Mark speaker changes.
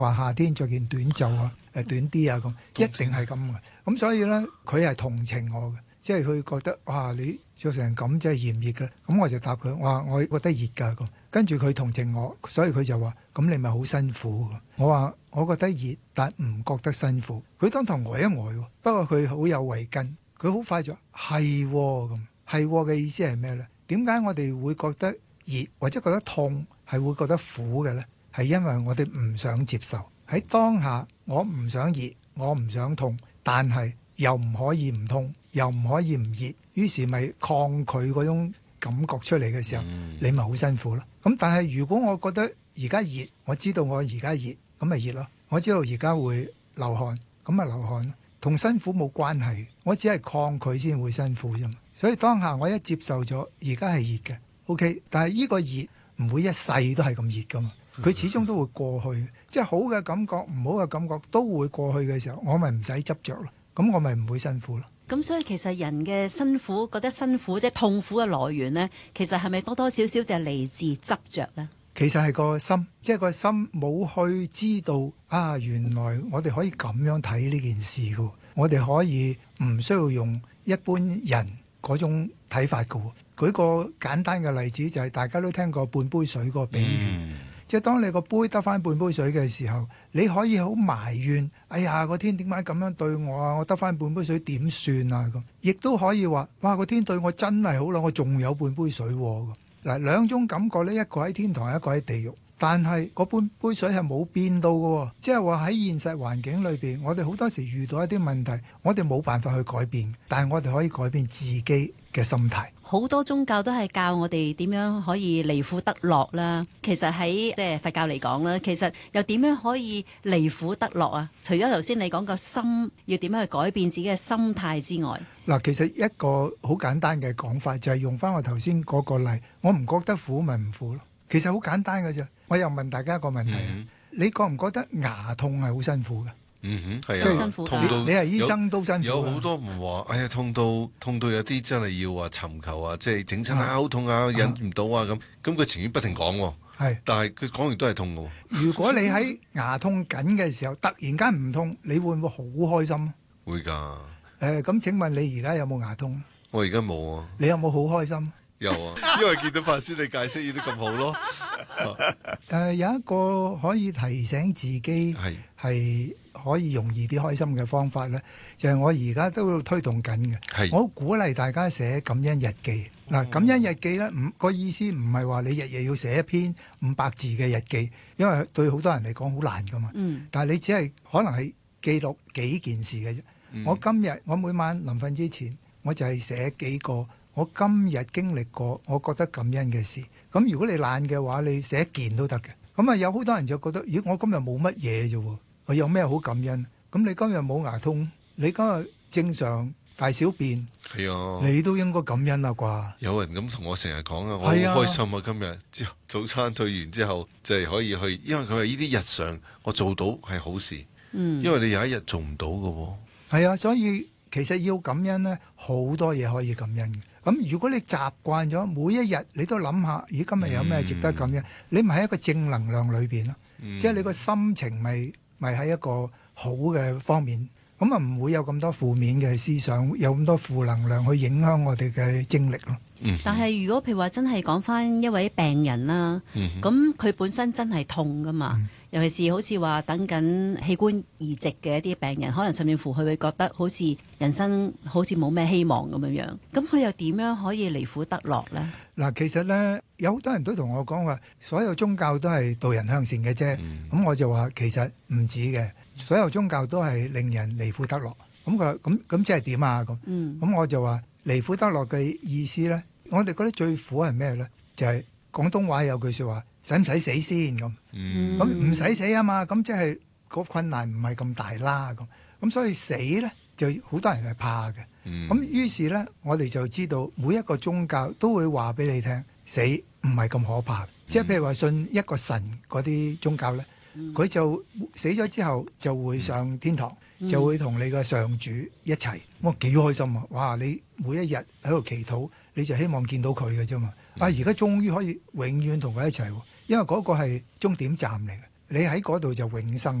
Speaker 1: 話夏天着件短袖啊，短啲啊咁，一定係咁嘅。咁所以咧，佢係同情我嘅，即係佢覺得哇，你着成咁真係炎熱嘅。咁我就答佢，我覺得熱㗎咁。跟住佢同情我，所以佢就話：咁你咪好辛苦。我話我覺得熱，但唔覺得辛苦。佢當堂呆一呆喎，不過佢好有慧根，佢好快就係咁。係嘅意思係咩呢？點解我哋會覺得熱或者覺得痛係會覺得苦嘅呢？係因為我哋唔想接受喺當下，我唔想熱，我唔想痛，但係又唔可以唔痛，又唔可以唔熱，於是咪抗拒嗰種感覺出嚟嘅時候，你咪好辛苦咯。咁但係如果我覺得而家熱，我知道我而家熱，咁咪熱咯。我知道而家會流汗，咁咪流汗咯，同辛苦冇關係。我只係抗拒先會辛苦啫嘛。所以當下我一接受咗，而家係熱嘅 ，OK。但係呢個熱唔會一世都係咁熱噶嘛，佢始終都會過去。即係好嘅感覺、唔好嘅感覺都會過去嘅時候，我咪唔使執着咯。咁我咪唔會辛苦咯。
Speaker 2: 咁所以其實人嘅辛苦，覺得辛苦即係痛苦嘅來源呢，其實係咪多多少少就係嚟自執着呢？
Speaker 1: 其實係個心，即係個心冇去知道啊，原來我哋可以咁樣睇呢件事㗎。我哋可以唔需要用一般人嗰種睇法㗎。舉個簡單嘅例子，就係大家都聽過半杯水嗰個比喻。即係當你個杯得返半杯水嘅時候，你可以好埋怨，哎呀個天點解咁樣對我啊？我得返半杯水點算啊？咁亦都可以話，哇個天對我真係好啦，我仲有半杯水喎。嗱，兩種感覺呢，一個喺天堂，一個喺地獄。但係嗰半杯水係冇變到嘅，即係話喺現實環境裏邊，我哋好多時遇到一啲問題，我哋冇辦法去改變，但係我哋可以改變自己嘅心態。
Speaker 2: 好多宗教都係教我哋點樣可以離苦得樂啦。其實喺即係佛教嚟講啦，其實又點樣可以離苦得樂啊？除咗頭先你講個心要點樣去改變自己嘅心態之外，
Speaker 1: 嗱，其實一個好簡單嘅講法就係用翻我頭先嗰個例，我唔覺得苦咪唔苦咯。其實好簡單嘅啫。我又問大家一個問題，你覺唔覺得牙痛係好辛苦嘅？
Speaker 3: 係啊，
Speaker 1: 即係
Speaker 2: 辛苦
Speaker 3: 痛到
Speaker 1: 你係醫生都辛苦。
Speaker 3: 有好多唔話，哎呀痛到有啲真係要話尋求啊，即係整親好痛啊，忍唔到啊咁。咁佢情願不停講喎，係，但係佢講完都係痛嘅。
Speaker 1: 如果你喺牙痛緊嘅時候，突然間唔痛，你會唔會好開心？
Speaker 3: 會㗎。
Speaker 1: 咁請問你而家有冇牙痛？
Speaker 3: 我而家冇啊。你
Speaker 1: 有冇好開心？
Speaker 3: 有啊，因為見到法師你解釋已經咁好咯。
Speaker 1: 有一個可以提醒自己係可以容易啲開心嘅方法咧，就係我而家都推動緊嘅。我鼓勵大家寫感恩日記。嗱，感恩日記咧，個意思唔係話你日日要寫一篇500字嘅日記，因為對好多人嚟講好難噶嘛。但係你只係可能係記錄幾件事嘅啫。我每晚臨瞓之前，我就係寫幾個我今日經歷過，我覺得感恩嘅事。咁如果你懶嘅話，你寫一件都得嘅。咁有好多人就覺得，咦，我今日冇乜嘢啫喎，我有咩好感恩？咁你今日冇牙痛，你今日正常大小便，你都應該感恩啦啩？
Speaker 3: 有人咁同我成日講啊，我好開心啊！今日早餐退完之後，就係可以去，因為佢話呢啲日常我做到係好事。因為你有一日做唔到嘅喎。係
Speaker 1: 啊，所以其實要感恩呢，好多嘢可以感恩嘅。咁如果你習慣咗每一日你都諗下，咦，今日有咩值得感恩？你咪喺一個正能量裏邊咯。即係你個心情咪喺一個好嘅方面，咁啊唔會有咁多負面嘅思想，有咁多負能量去影響我哋嘅精力咯。
Speaker 2: 但係如果譬如話真係講翻一位病人啦，咁佢本身真係痛噶嘛。尤其是好似話等緊器官移植嘅一啲病人，可能甚至乎佢會覺得好似人生好似冇咩希望咁樣樣。咁佢又點樣可以離苦得樂呢？
Speaker 1: 嗱，其實呢，有好多人都同我講話，所有宗教都係導人向善嘅啫。咁我就話其實唔止嘅，所有宗教都係令人離苦得樂。咁佢話咁即係點啊？咁我就話離苦得樂嘅意思呢，我哋覺得最苦係咩呢？就係廣東話有句説話。使唔使死先咁？咁唔使死啊嘛！咁即係個困難唔係咁大啦。咁所以死呢，就好多人係怕嘅。咁於是呢，我哋就知道每一個宗教都會話俾你聽，死唔係咁可怕。即係譬如話信一個神嗰啲宗教呢，佢就死咗之後就會上天堂，就會同你個上主一齊。哇，幾開心啊！哇，你每一日喺度祈禱，你就希望見到佢嘅啫嘛。而家終於可以永遠同佢一齊喎。因為嗰個係終點站嚟嘅， 你喺嗰度就永生。